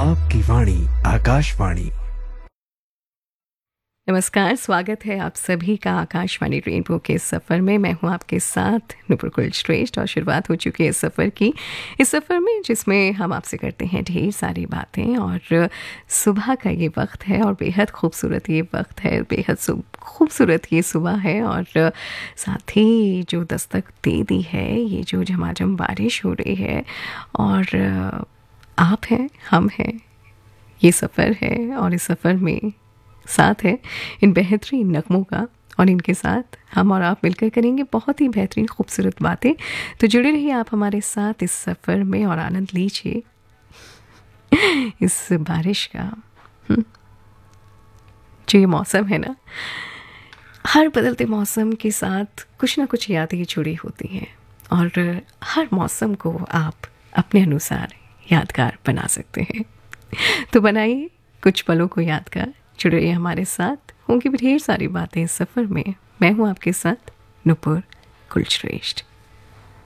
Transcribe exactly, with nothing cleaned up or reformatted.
आपकी वाणी आकाशवाणी। नमस्कार, स्वागत है आप सभी का आकाशवाणी रेनबो के सफ़र में। मैं हूं आपके साथ नुपुर कुलश्रेष्ठ और शुरुआत हो चुकी है इस सफ़र की इस सफ़र में जिसमें हम आपसे करते हैं ढेर सारी बातें। और सुबह का ये वक्त है और बेहद खूबसूरत ये वक्त है, बेहद खूबसूरत ये सुबह है। और साथ ही जो दस्तक दे दी है ये जो झमाझम बारिश हो रही है, और आप हैं, हम हैं, ये सफ़र है। और इस सफ़र में साथ है इन बेहतरीन नगमों का, और इनके साथ हम और आप मिलकर करेंगे बहुत ही बेहतरीन खूबसूरत बातें। तो जुड़े रहिए आप हमारे साथ इस सफ़र में और आनंद लीजिए इस बारिश का। जो ये मौसम है ना, हर बदलते मौसम के साथ कुछ ना कुछ यादें जुड़ी होती हैं, और हर मौसम को आप अपने अनुसार यादगार बना सकते हैं। तो बनाइए कुछ पलों को यादगार, जुड़े रहिए हमारे साथ, होंगी भी ढेर सारी बातें इस सफ़र में। मैं हूँ आपके साथ नुपुर कुलश्रेष्ठ।